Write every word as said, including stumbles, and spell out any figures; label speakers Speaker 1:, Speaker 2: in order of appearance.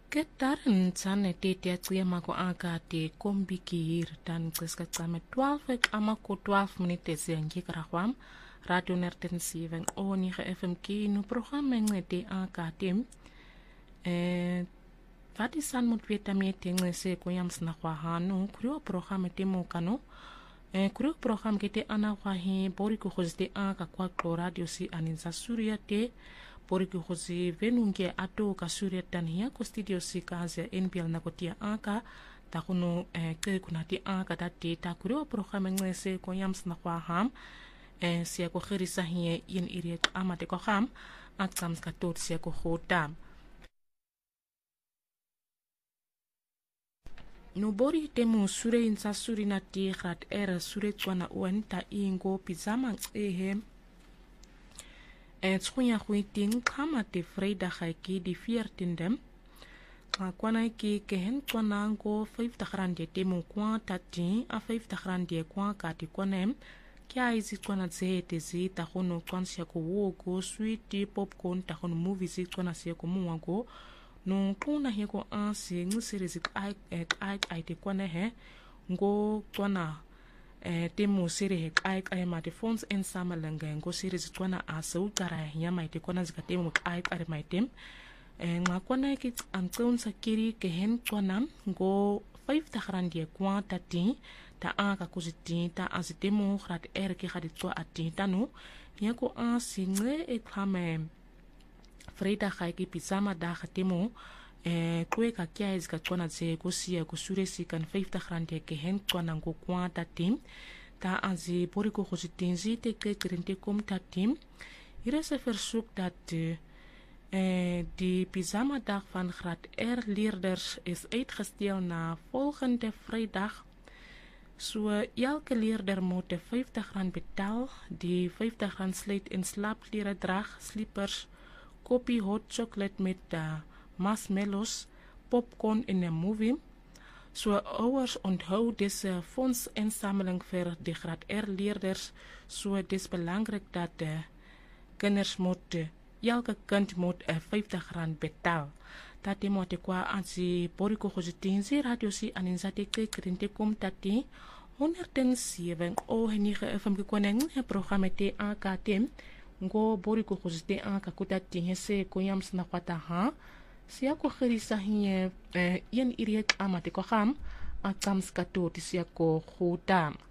Speaker 1: Ketaren tsane te te tsia mako aka te kombikir dan tsiska tsame twaalf ek ama ko twaalf minutes yang kikrahwam radio nerten siven o ni ge F M K no programma ngete aka tem eh vati san mut vitamie tenge se ko yam sna kwa hanu krio programma temo kano eh krio programma kete ana kwa he boriko khozte aka kwa ko radio si aninsa surya te Poriki hosi venunge ato ka surya tanhia ko studio si kaze N P L na kotia aka ta kuno eh, ke kunati aka dati ta kurio programa ngese ko yams na kwa ham eh, siya ko khirisa hie yin iriet amate ko ham at sams ka tot siya ko khotam no bori temu sure insa surina ti khat era sure tswana uen ta ingo pizama ehe Het schoenja goeiting kama te vrijdag ki di veertiende. Kwana ki kehen kwana ngo vijftig rand te mo kwa tati a vijftig rand kwa kati kwanem. Kya izi kwana ze te zi ta kono kwan siya ko wogo sweet popcorn ta kono movie zi kwana siya ko muwago. No kuna he ko ansi ngusiri zi ai ai ai te kwana he ngo kwana eh temu siri hek ai ai ma te phones en samalenga ngo siri zitwana aso kara ya mai te kona zika temu ai ai mai tem eh nga kona ki antson sakiri ke hen kona ngo vijftig rand ye kwa tati ta aka kuziti ta azitemu grat er ki gadi tso ati tanu ya ko a single e khame Vrydag ga ki pizama da gatemu eh kwe ka kya is ka tswana tse ko sia ko sure si kan vijftig rand ke hen tswana ngo kwa ta tim ta azi poriko go sitenzi te ke krente kom ta tim hier is 'n versoek dat eh die pyjama dag van graad R leerders is uitgestel na volgende Vrydag. So elke leerder moet vijftig rand betaal. Die vijftig rand sluit in slaapklere drag, slippers, koppie hot chocolate met uh, marshmallows, popcorn in een movie. So ouers onthou deze fondsinsameling vir die graad R leerders. So het is belangrijk dat de uh, kinders moet, uh, elke kind moet uh, vijftig rand betaal. Tati mote kwa ansi poriko gozitinzi radio si aninzate ke krinte kom tati honderd zeven o henige F M K koneng he programma te akatem ngo poriko gozite akakutati hese koyams na kwata ha siya ko khirisa hiye yen iriek amate ko kham atams kato siya ko khutam